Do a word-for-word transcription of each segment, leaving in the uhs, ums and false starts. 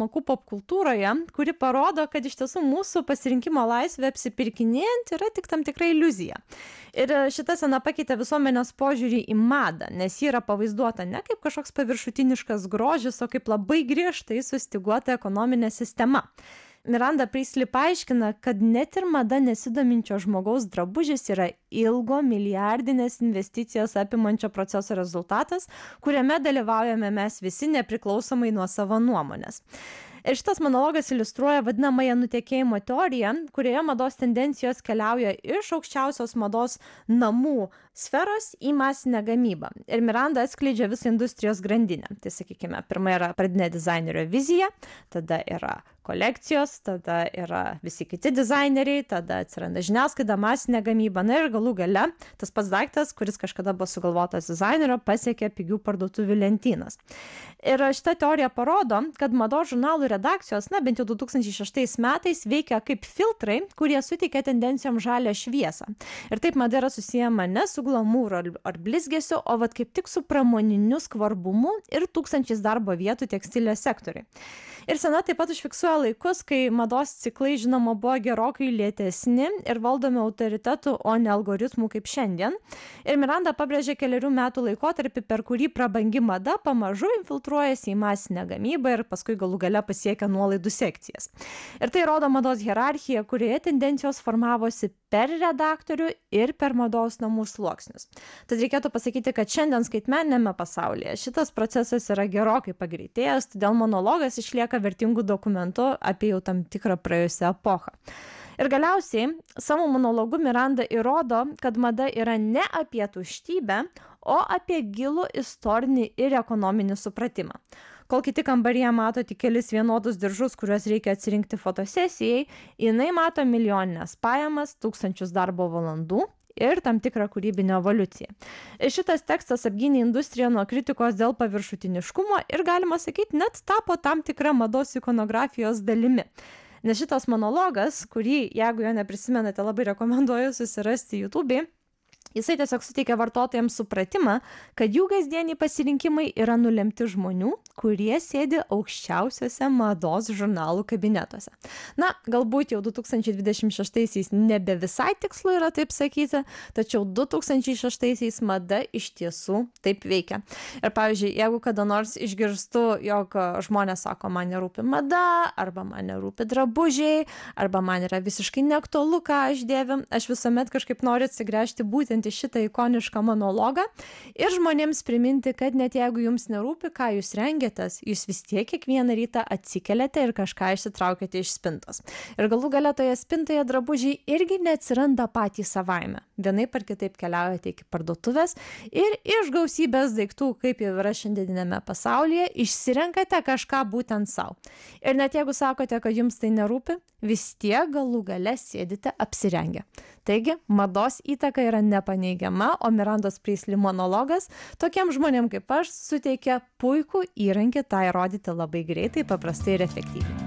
pamokų popkultūroje, kuri parodo, kad iš tiesų mūsų pasirinkimo laisvė apsipirkinėjant yra tik tam tikra iliuzija. Ir šita scena pakeitė visuomenės požiūrį į madą, nes ji yra pavaizduota ne kaip kažkoks paviršutiniškas grožis, o kaip labai griežtai sustyguota ekonominė sistema. Miranda Priestly paaiškina, kad net ir mada nesidominčio žmogaus drabužis yra ilgo milijardinės investicijas apimančio proceso rezultatas, kuriame dalyvaujame mes visi nepriklausomai nuo savo nuomonės. Ir šitas monologas iliustruoja vadinamąją nutekėjimo teoriją, kurioje mados tendencijos keliauja iš aukščiausios mados namų sferos į masinę gamybą. Ir Miranda atskleidžia visą industrijos grandinę. Tai sakykime, pirma yra pradinė dizainerio vizija, tada yra kolekcijos, tada yra visi kiti dizaineriai, tada atsiranda žiniasklaida, masinė gamyba, na ir galų gale tas pats daiktas, kuris kažkada buvo sugalvotas dizainerio, pasiekė pigių parduotuvių lentynas. Ir šita teorija parodo, kad mados žurnalų redakcijos, na bent jau du tūkstančiai šeštais metais, veikia kaip filtrai, kurie suteikia tendencijom žalią šviesą. Ir taip mada yra susiejama ne su glamūru ar, ar blizgesiu, o vat kaip tik su pramoniniu skvarbumu ir tūkstančiais darbo vietų tekstilės sektoriui. Ir scena taip pat užfiksuoja laikus, kai mados ciklai, žinoma, buvo gerokai lėtesni ir valdomi autoritetų, o ne algoritmų kaip šiandien. Ir Miranda pabrėžė keliarių metų laikotarpį, per kurį prabangi mada pamažu infiltruojasi į masinę gamybą ir paskui galų gale pasiekia nuolaidų sekcijas. Ir tai rodo mados hierarchiją, kurioje tendencijos formavosi per redaktorių ir per mados namų sluoksnius. Tad reikėtų pasakyti, kad šiandien skaitmeniniame pasaulyje šitas procesas yra gerokai pagreitėjęs, todėl monologas išlieka vertingų dokumentų apie jau tam tikrą praėjusią epochą. Ir galiausiai savo monologu Miranda įrodo, kad mada yra ne apie tuštybę, o apie gilų istorinį ir ekonominį supratimą. Kol kiti kambaryje mato tik kelis vienodus diržus, kuriuos reikia atsirinkti fotosesijai, jinai mato milijoninės pajamas, tūkstančius darbo valandų ir tam tikrą kūrybinę evoliuciją. Ir šitas tekstas apgynė industriją nuo kritikos dėl paviršutiniškumo ir, galima sakyti, net tapo tam tikra mados ikonografijos dalimi. Nes šitas monologas, kurį, jeigu jo neprisimenate, labai rekomenduoju susirasti YouTube'e, jisai tiesiog suteikia vartotojams supratimą, kad jų kasdieniai pasirinkimai yra nulemti žmonių, kurie sėdi aukščiausiuose mados žurnalų kabinetuose. Na, galbūt jau du tūkstančiai dvidešimt šeštaisiais nebe visai tikslu yra taip sakyti, tačiau du tūkstančiai šeštaisiais mada iš tiesų taip veikia. Ir pavyzdžiui, jeigu kada nors išgirstu, jog žmonės sako, man nerūpi mada, arba man nerūpi drabužiai, arba man yra visiškai neaktualu, ką aš dėviu, aš visuomet kažkaip noriu atsigręžti būtent į šitą ikonišką monologą ir žmonėms priminti, kad net jeigu jums nerūpi, ką jūs rengiatės, jūs vis tiek kiekvieną rytą atsikeliate ir kažką išsitraukite iš spintos. Ir galų gale toje spintoje drabužiai irgi neatsiranda patys savaime. Vienaip ar kitaip keliaujate iki parduotuvės ir iš gausybės daiktų, kaip jau yra šiandieninėme pasaulyje, išsirenkate kažką būtent savo. Ir net jeigu sakote, kad jums tai nerūpi, vis tiek galų gale sėdite apsirengę. Taigi, mados įtaka yra nepaneigiama, o Mirandos Priestly monologas tokiem žmonėm kaip aš suteikia puikų įrankį tą įrodyti labai greitai, paprastai ir efektyviai.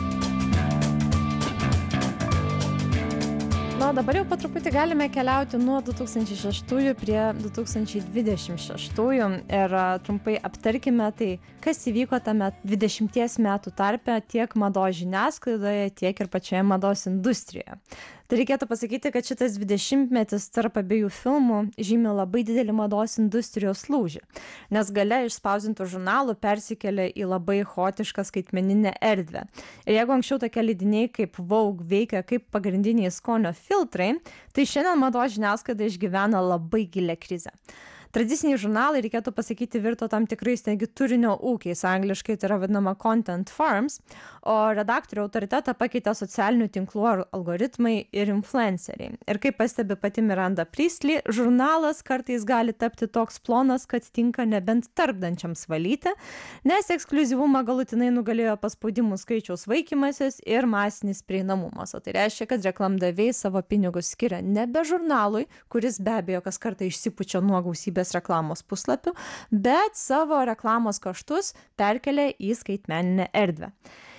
Na, dabar jau po truputį galime keliauti nuo du tūkstančiai šeštųjų prie du tūkstančiai dvidešimt šeštųjų ir trumpai aptarkime tai, kas įvyko tame dvidešimties metų tarpe tiek mados žiniasklaidoje, tiek ir pačioje mados industrijoje. Tai reikėtų pasakyti, kad šitas dvidešimtmetis tarp abiejų filmų žymi labai didelį mados industrijos lūžį, nes gale išspausdintų žurnalų persikėlė į labai chaotišką skaitmeninę erdvę. Ir jeigu anksčiau tokie leidiniai kaip Vogue veikia kaip pagrindiniai skonio filtrai, tai šiandien mados žiniasklaida išgyvena labai gilią krizę. Tradiciniai žurnalai, reikėtų pasakyti, virto tam tikrais negi turinio ūkiais, angliškai tai yra vadinama content farms, o redaktorių autoritetą pakeitė socialinių tinklų algoritmai ir influenceriai. Ir kaip pastebi pati Miranda Priestly, žurnalas kartais gali tapti toks plonas, kad tinka nebent tarpdančiams valyti, nes ekskliuzyvumą galutinai nugalėjo paspaudimų skaičiaus vaikymasis ir masinis prieinamumas. O tai reiškia, kad reklamdaviai savo pinigus skiria nebe žurnalui, kuris be abejo kas kartą išsipučia nuo gausybės reklamos puslapių, bet savo reklamos kaštus perkelia į skaitmeninę erdvę.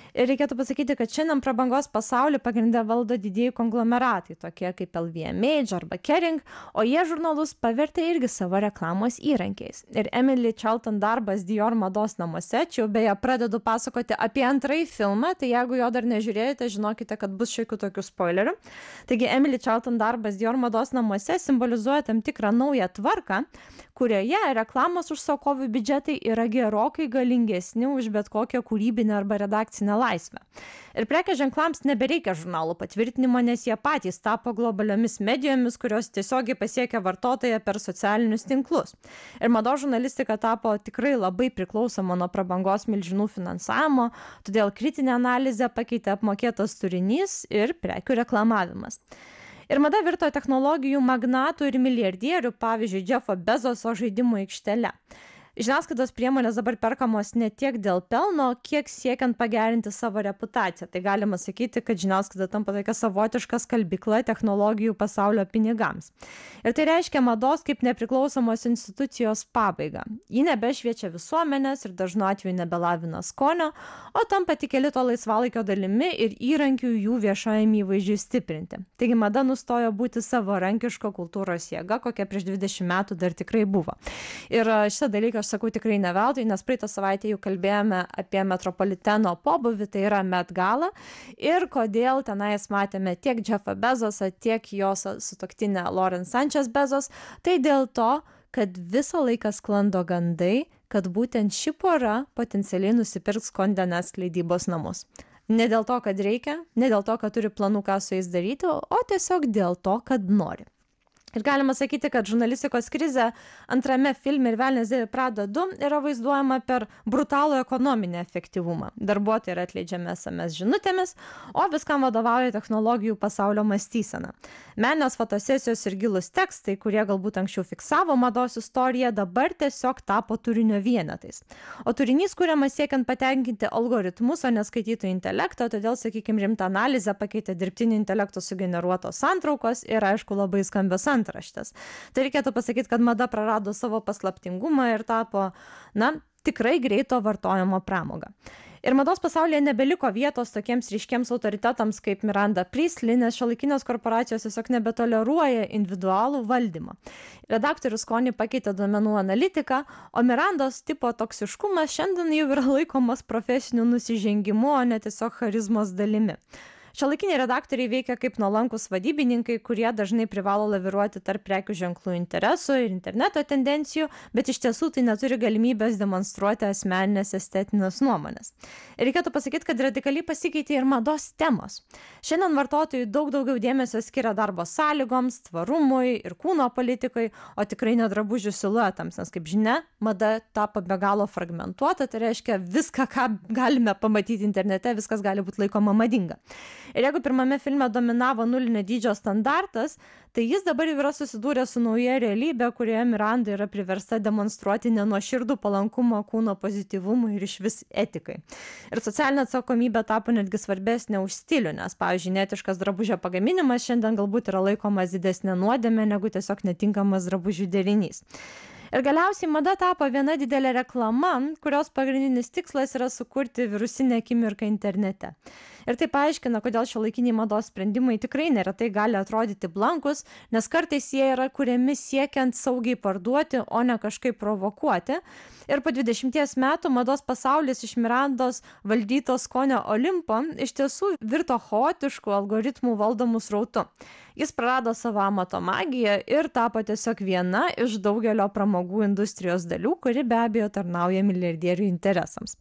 Ir reikėtų pasakyti, kad šiandien prabangos pasaulį pagrinde valdo didieji konglomeratai, tokie kaip L V M H arba Kering, o jie žurnalus pavertė irgi savo reklamos įrankiais. Ir Emily Charlton darbas Dior mados namuose, čia jau beje pradedu pasakoti apie antrąjį filmą, tai jeigu jo dar nežiūrėjote, žinokite, kad bus šiokių tokių spoilerių. Taigi Emily Charlton darbas Dior mados namuose simbolizuoja tam tikrą naują tvarką, kurioje reklamos užsakovų biudžetai yra gerokai galingesni už bet kokią kūrybinę arba redakcinę laisvę. Ir prekės ženklams nebereikia žurnalų patvirtinimo, nes jie patys tapo globaliomis medijomis, kurios tiesiogiai pasiekia vartotoją per socialinius tinklus. Ir mados žurnalistika tapo tikrai labai priklausoma nuo prabangos milžinų finansavimo, todėl kritinę analizę pakeitė apmokėtas turinys ir prekių reklamavimas. Ir mada virto technologijų magnatų ir milijardierių, pavyzdžiui, Jeffo Bezoso žaidimų aikštele. Žiniasklaidos priemonės dabar perkamos ne tiek dėl pelno, kiek siekiant pagerinti savo reputaciją. Tai galima sakyti, kad žiniasklaida tampa tokia savotiška skalbykla technologijų pasaulio pinigams. Ir tai reiškia mados kaip nepriklausomos institucijos pabaigą. Ji nebešviečia visuomenės ir dažnu atveju nebelavina skonio, o tampa tik elito laisvalaikio dalimi ir įrankių jų viešajam įvaizdžiui stiprinti. Taigi mada nustojo būti savarankiška kultūros jėga, kokia prieš dvidešimt metų dar tikrai buvo. Ir šitą dalyką aš sakau tikrai ne veltui, nes praeitą savaitę jau kalbėjome apie Metropoliteno pobūvį, tai yra Met Gala, ir kodėl tenais matėme tiek Jeffą Bezosą, tiek jos sutuoktinę Lauren Sanchez Bezos, tai dėl to, kad visą laiką sklando gandai, kad būtent ši pora potencialiai nusipirks Condé Nast leidybos namus. Ne dėl to, kad reikia, ne dėl to, kad turi planų, ką su jais daryti, o tiesiog dėl to, kad nori. Ir galima sakyti, kad žurnalistikos krizė antrame filme Ir velnias dėvi Prada du yra vaizduojama per brutalų ekonominį efektyvumą. Darbuotojai yra atleidžiami S M S žinutėmis, o viskam vadovauja technologijų pasaulio mąstysena. Meninės fotosesijos ir gilūs tekstai, kurie galbūt anksčiau fiksavo mados istoriją, dabar tiesiog tapo turinio vienetais. O turinys kuriamas siekiant patenkinti algoritmus, o ne skaitytojų intelektą, todėl, sakykime, rimtą analizę pakeitė dirbtinio intelekto sugeneruotos santraukos ir, aišku, labai skambios antraštės. Tai reikėtų pasakyti, kad mada prarado savo paslaptingumą ir tapo, na, tikrai greito vartojimo pramogą. Ir mados pasaulyje nebeliko vietos tokiems ryškiems autoritetams kaip Miranda Priestly, nes šiuolaikinės korporacijos tiesiog nebetoleruoja individualų valdymą. Redaktorių skonį pakeitė duomenų analitika, o Mirandos tipo toksiškumas šiandien jau yra laikomas profesiniu nusižengimu, o ne tiesiog charizmos dalimi. Šiuolaikiniai redaktoriai veikia kaip nuolankūs vadybininkai, kurie dažnai privalo laviruoti tarp prekių ženklų interesų ir interneto tendencijų, bet iš tiesų tai neturi galimybės demonstruoti asmeninės estetinės nuomonės. Ir reikėtų pasakyti, kad radikaliai pasikeitė ir mados temos. Šiandien vartotojai daug daugiau dėmesio skiria darbo sąlygoms, tvarumui ir kūno politikai, o tikrai ne drabužių siluetams, nes kaip žinia, mada tapo be galo fragmentuota, tai reiškia viską, ką galime pamatyti internete, viskas gali būti laikoma madinga. Ir jeigu pirmame filme dominavo nulinio dydžio standartas, tai jis dabar jau yra susidūręs su nauja realybė, kurioje Miranda yra priversta demonstruoti nenuoširdų palankumą kūno pozityvumui ir išvis etikai. Ir socialinė atsakomybė tapo netgi svarbesnė už stilių, nes, pavyzdžiui, netiškas drabužio pagaminimas šiandien galbūt yra laikomas didesnė nuodėmė negu tiesiog netinkamas drabužių derinys. Ir galiausiai mada tapo viena didelė reklama, kurios pagrindinis tikslas yra sukurti virusinę akimirką internete. Ir tai paaiškina, kodėl šiuolaikiniai mados sprendimai tikrai neretai gali atrodyti blankus, nes kartais jie yra kuriami siekiant saugiai parduoti, o ne kažkaip provokuoti. Ir po dvidešimties metų mados pasaulis iš Mirandos valdyto skonio Olimpo iš tiesų virto chaotišku algoritmų valdomų srautu. Jis prarado savo amato magiją ir tapo tiesiog viena iš daugelio pramogų industrijos dalių, kuri be abejo tarnauja milijardierių interesams.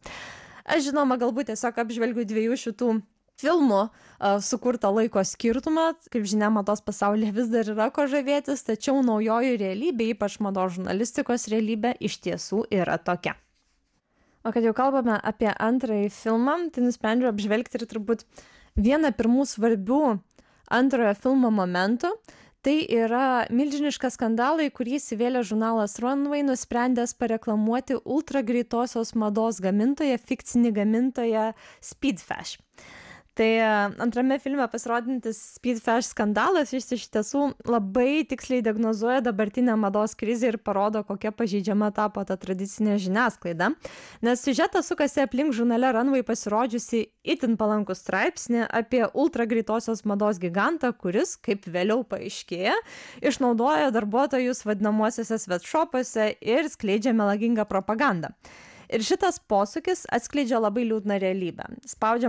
Aš žinoma, galbūt tiesiog apžvelgiu dviejų šitų filmų uh, sukurtą laiko skirtumą. Kaip žinia, mados pasaulyje vis dar yra ko žavėtis, tačiau naujoji realybė, ypač mados žurnalistikos realybė, iš tiesų yra tokia. O kad jau kalbame apie antrąjį filmą, tai nusprendžiau apžvelgti ir turbūt vieną pirmų svarbių antrojo filmo momentų. Tai yra milžiniškas skandalai, kurį įsivėlė žurnalas Runway, nusprendęs pareklamuoti ultra greitosios mados gamintoją, fikcinį gamintoją Speedfashion. Tai antrame filme pasirodantis Speedfast skandalas jis iš tiesų labai tiksliai diagnozuoja dabartinę mados krizę ir parodo, kokia pažeidžiama tapo ta tradicinė žiniasklaida. Nes siužetas sukasi aplink žurnale Runway pasirodžiusi itin palankų straipsnį apie ultragreitosios mados gigantą, kuris, kaip vėliau paaiškėja, išnaudoja darbuotojus vadinamuosiuose sweatshopuose ir skleidžia melagingą propagandą. Ir šitas posūkis atskleidžia labai liūdną realybę. Spaudžia